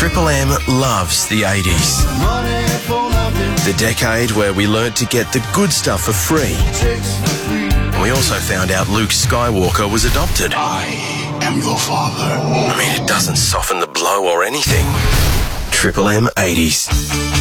Triple M loves the 80s. The decade where we learnt to get the good stuff for free. And we also found out Luke Skywalker was adopted. I am your father. I mean, it doesn't soften the blow or anything. Triple M 80s.